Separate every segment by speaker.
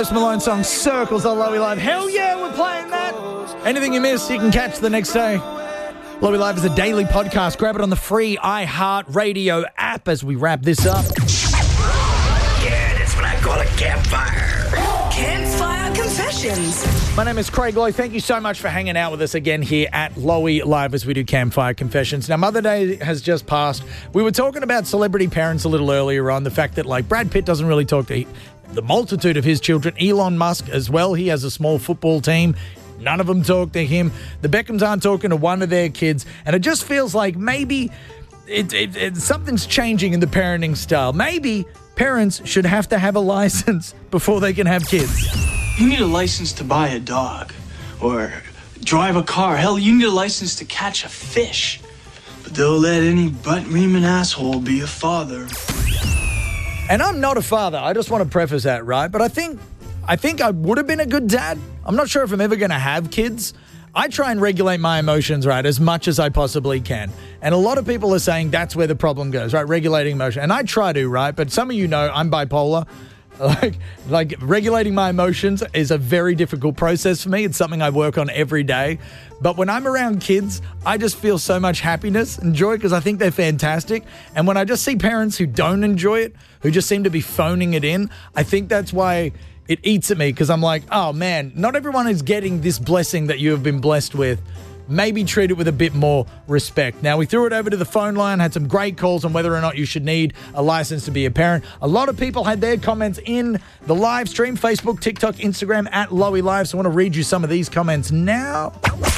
Speaker 1: Post Malone song Circles on Lowy Live. Hell yeah, we're playing that. Anything you miss, you can catch the next day. Lowy Live is a daily podcast. Grab it on the free iHeartRadio app as we wrap this up.
Speaker 2: Yeah, that's what I call a campfire.
Speaker 3: Campfire Confessions.
Speaker 1: My name is Craig Lowe. Thank you so much for hanging out with us again here at Lowy Live as we do Campfire Confessions. Now, Mother Day has just passed. We were talking about celebrity parents a little earlier on, the fact that, like, Brad Pitt doesn't really talk to the multitude of his children. Elon Musk as well. He has a small football team. None of them talk to him. The Beckhams aren't talking to one of their kids. And it just feels like maybe something's changing in the parenting style. Maybe parents should have to have a license before they can have kids.
Speaker 4: You need a license to buy a dog or drive a car. Hell, you need a license to catch a fish. But they'll let any butt-reaming asshole be a father.
Speaker 1: And I'm not a father. I just want to preface that, right? But I think I would have been a good dad. I'm not sure if I'm ever going to have kids. I try and regulate my emotions, right, as much as I possibly can. And a lot of people are saying that's where the problem goes, right, regulating emotion. And I try to, right, but some of you know I'm bipolar. Like regulating my emotions is a very difficult process for me. It's something I work on every day. But when I'm around kids, I just feel so much happiness and joy because I think they're fantastic. And when I just see parents who don't enjoy it, who just seem to be phoning it in, I think that's why it eats at me because I'm like, oh man, not everyone is getting this blessing that you have been blessed with. Maybe treat it with a bit more respect. Now, we threw it over to the phone line, had some great calls on whether or not you should need a license to be a parent. A lot of people had their comments in the live stream, Facebook, TikTok, Instagram, at Lowy Live. So I want to read you some of these comments now.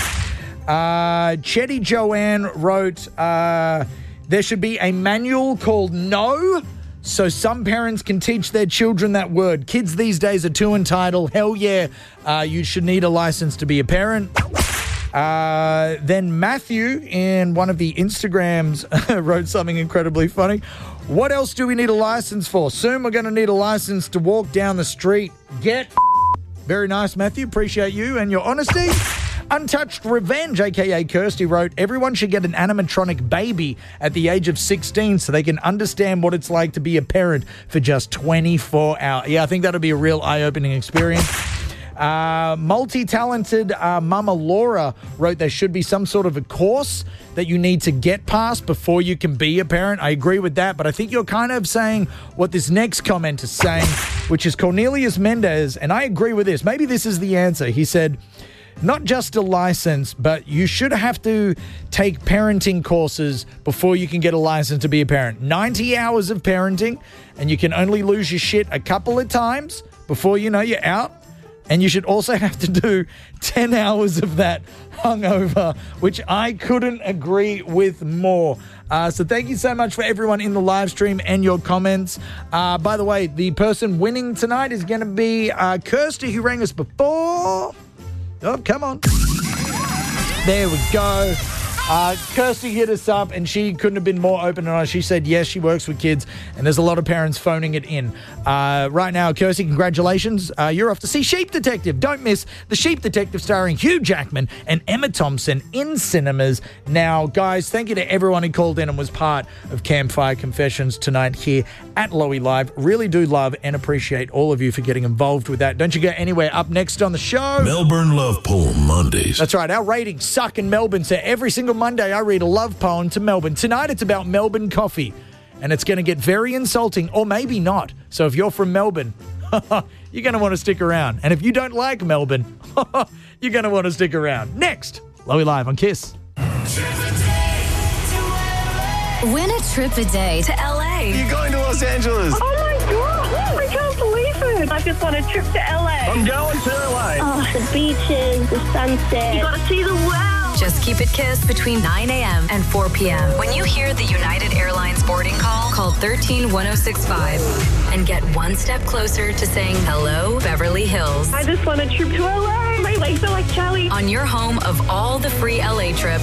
Speaker 1: Chetty Joanne wrote, there should be a manual called No, so some parents can teach their children that word. Kids these days are too entitled. Hell yeah, you should need a license to be a parent. Then Matthew in one of the Instagrams wrote something incredibly funny. What else do we need a license for? Soon we're going to need a license to walk down the street. Very nice, Matthew. Appreciate you and your honesty. Untouched Revenge, a.k.a. Kirsty, wrote, everyone should get an animatronic baby at the age of 16 so they can understand what it's like to be a parent for just 24 hours. Yeah, I think that'll be a real eye-opening experience. Multi-talented Mama Laura wrote there should be some sort of a course that you need to get past before you can be a parent. I agree with that, but I think you're kind of saying what this next comment is saying, which is Cornelius Mendez, and I agree with this. Maybe this is the answer. He said, not just a license, but you should have to take parenting courses before you can get a license to be a parent. 90 hours of parenting, and you can only lose your shit a couple of times before you know you're out. And you should also have to do 10 hours of that hungover, which I couldn't agree with more. So thank you so much for everyone in the live stream and your comments. By the way, the person winning tonight is going to be Kirsty, who rang us before. Oh, come on. There we go. Kirsty hit us up and she couldn't have been more open and honest. She said, yes, she works with kids and there's a lot of parents phoning it in. Right now, Kirsty, congratulations. You're off to see Sheep Detective. Don't miss The Sheep Detective starring Hugh Jackman and Emma Thompson in cinemas. Now, guys, thank you to everyone who called in and was part of Campfire Confessions tonight here at Lowy Live. Really do love and appreciate all of you for getting involved with that. Don't you go anywhere. Up next on the show,
Speaker 5: Melbourne Love Poem Mondays.
Speaker 1: That's right. Our ratings suck in Melbourne, so every single Monday I read a love poem to Melbourne. Tonight it's about Melbourne coffee, and it's going to get very insulting, or maybe not. So if you're from Melbourne, you're going to want to stick around. And if you don't like Melbourne, you're going to want to stick around. Next, Lowy Live on KISS.
Speaker 3: Win a trip a day to LA.
Speaker 5: You're going to Los Angeles.
Speaker 6: Oh my God, I can't believe it. I just want a trip to LA.
Speaker 5: I'm going to LA.
Speaker 6: Oh, the beaches, the sunset. You gotta see the world.
Speaker 3: Just keep it KISS between 9 a.m. and 4 p.m. When you hear the United Airlines boarding call, call 131065 and get one step closer to saying hello, Beverly Hills.
Speaker 6: I just want a trip to LA. My legs are like jelly.
Speaker 3: On your home of all the free LA trips.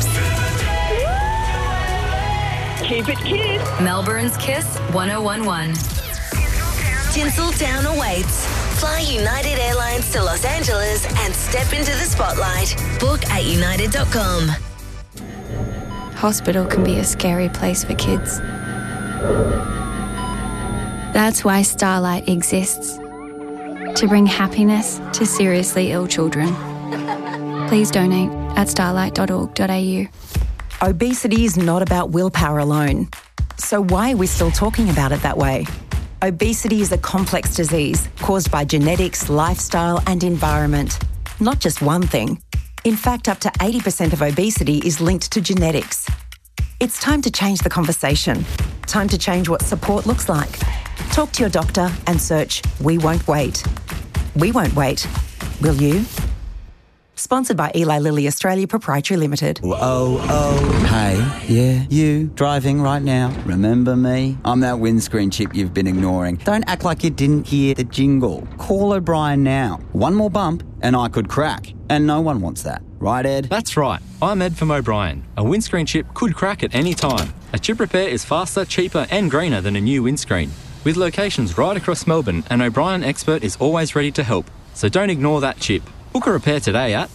Speaker 6: Keep it KISS.
Speaker 3: Melbourne's KISS 1011.
Speaker 7: Tinseltown awaits. Fly United Airlines to Los Angeles and step into the spotlight. Book at united.com.
Speaker 8: Hospital can be a scary place for kids. That's why Starlight exists. to bring happiness to seriously ill children. Please donate at starlight.org.au.
Speaker 9: Obesity is not about willpower alone. So why are we still talking about it that way? Obesity is a complex disease caused by genetics, lifestyle and environment. Not just one thing. In fact, up to 80% of obesity is linked to genetics. It's time to change the conversation. Time to change what support looks like. Talk to your doctor and search We Won't Wait. We won't wait. Will you? Sponsored by Eli Lilly Australia Proprietary Limited.
Speaker 10: Hey, yeah, you, driving right now. Remember me? I'm that windscreen chip you've been ignoring. Don't act like you didn't hear the jingle. Call O'Brien now. One more bump and I could crack. And no one wants that. Right, Ed?
Speaker 11: That's right. I'm Ed from O'Brien. A windscreen chip could crack at any time. A chip repair is faster, cheaper and greener than a new windscreen. With locations right across Melbourne, an O'Brien expert is always ready to help. So don't ignore that chip. Book a repair today at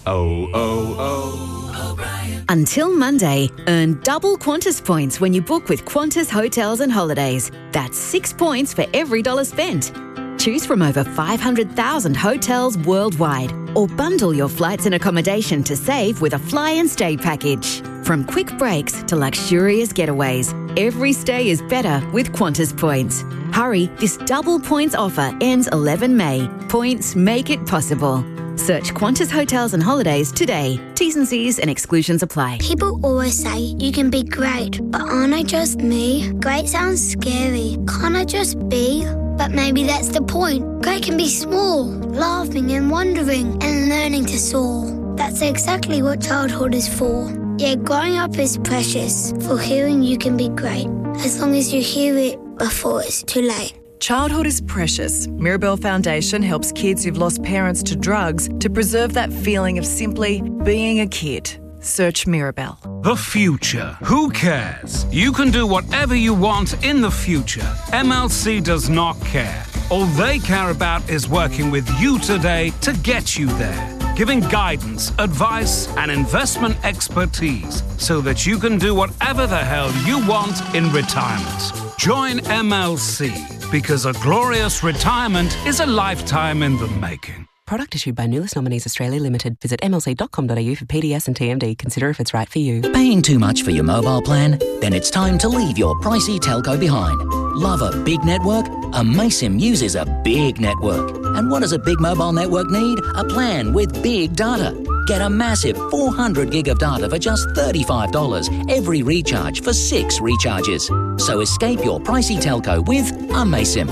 Speaker 11: O'Brien.
Speaker 12: Until Monday, earn double Qantas points when you book with Qantas Hotels and Holidays. That's 6 points for every $1 spent. Choose from over 500,000 hotels worldwide or bundle your flights and accommodation to save with a fly and stay package. From quick breaks to luxurious getaways, every stay is better with Qantas points. Hurry, this double points offer ends 11 May. Points make it possible. Search Qantas Hotels and Holidays today. T's and C's and exclusions apply.
Speaker 13: People always say you can be great, but aren't I just me? Great sounds scary. Can't I just be? But maybe that's the point. Great can be small, laughing and wondering and learning to soar. That's exactly what childhood is for. Yeah, growing up is precious. For hearing you can be great, as long as you hear it before it's too late.
Speaker 14: Childhood is precious. Mirabelle Foundation helps kids who've lost parents to drugs to preserve that feeling of simply being a kid. Search Mirabelle.
Speaker 15: The future. Who cares? You can do whatever you want in the future. MLC does not care. All they care about is working with you today to get you there. Giving guidance, advice, and investment expertise so that you can do whatever the hell you want in retirement. Join MLC because a glorious retirement is a lifetime in the making.
Speaker 16: Product issued by Nulis Nominees Australia Limited. Visit mlc.com.au for PDS and TMD. Consider if it's right for you.
Speaker 17: Paying too much for your mobile plan? Then it's time to leave your pricey telco behind. Love a big network? Amaysim uses a big network. And what does a big mobile network need? A plan with big data. Get a massive 400 gig of data for just $35 every recharge for 6 recharges. So escape your pricey telco with Amaysim.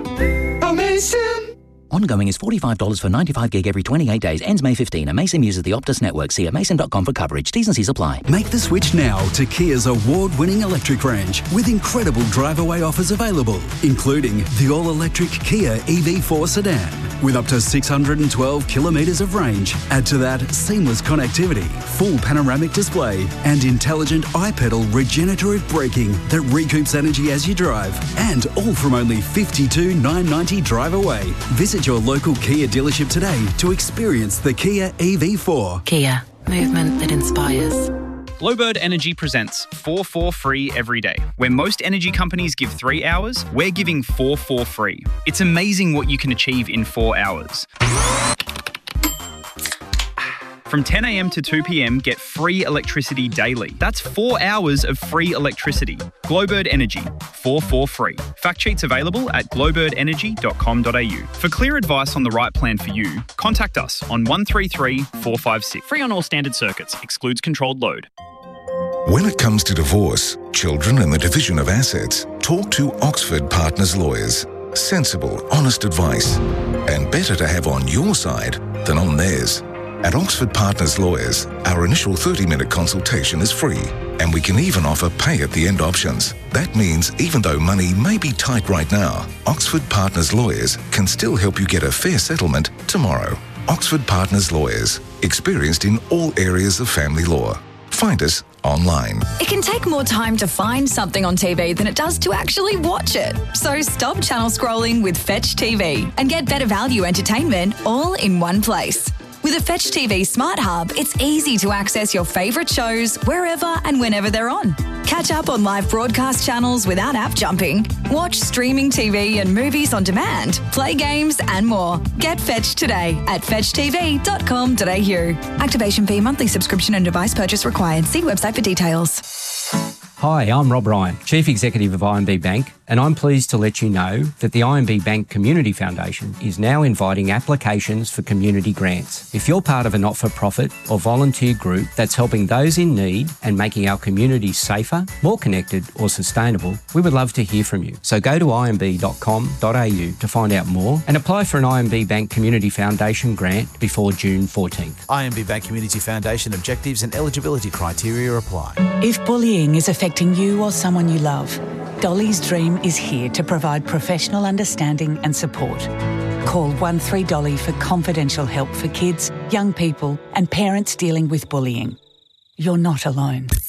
Speaker 2: Amaysim!
Speaker 17: Ongoing is $45 for 95 gig every 28 days. Ends May 15. Amaysim uses the Optus network. See amaysim.com for coverage. T's and C's apply.
Speaker 18: Make the switch now to Kia's award-winning electric range with incredible drive-away offers available, including the all-electric Kia EV4 sedan with up to 612 kilometres of range. Add to that seamless connectivity, full panoramic display and intelligent iPedal regenerative braking that recoups energy as you drive. And all from only $52,990 drive away. Visit your local Kia dealership today to experience the Kia EV4.
Speaker 16: Kia, movement that inspires.
Speaker 19: Glowbird Energy presents 4 for free every day. Where most energy companies give 3 hours, we're giving 4 for free. It's amazing what you can achieve in 4 hours. From 10 a.m. to 2 p.m, get free electricity daily. That's 4 hours of free electricity. Glowbird Energy, 4 for free. Fact sheets available at glowbirdenergy.com.au. For clear advice on the right plan for you, contact us on 133 456. Free on all standard circuits. Excludes controlled load.
Speaker 20: When it comes to divorce, children and the division of assets, talk to Oxford Partners Lawyers. Sensible, honest advice. And better to have on your side than on theirs. At Oxford Partners Lawyers, our initial 30-minute consultation is free, and we can even offer pay-at-the-end options. That means even though money may be tight right now, Oxford Partners Lawyers can still help you get a fair settlement tomorrow. Oxford Partners Lawyers, experienced in all areas of family law. Find us online.
Speaker 3: It can take more time to find something on TV than it does to actually watch it. So stop channel scrolling with Fetch TV and get better value entertainment all in one place. With a Fetch TV Smart Hub, it's easy to access your favourite shows wherever and whenever they're on. Catch up on live broadcast channels without app jumping. Watch streaming TV and movies on demand. Play games and more. Get Fetch today at fetchtv.com.au. Activation fee, monthly subscription and device purchase required. See website for details.
Speaker 21: Hi, I'm Rob Ryan, Chief Executive of IMB Bank, and I'm pleased to let you know that the IMB Bank Community Foundation is now inviting applications for community grants. If you're part of a not-for-profit or volunteer group that's helping those in need and making our communities safer, more connected or sustainable, we would love to hear from you. So go to imb.com.au to find out more and apply for an IMB Bank Community Foundation grant before June 14th.
Speaker 22: IMB Bank Community Foundation objectives and eligibility criteria apply.
Speaker 23: If bullying is affecting you or someone you love, Dolly's Dream is here to provide professional understanding and support. Call 13Dolly for confidential help for kids, young people and parents dealing with bullying. You're not alone.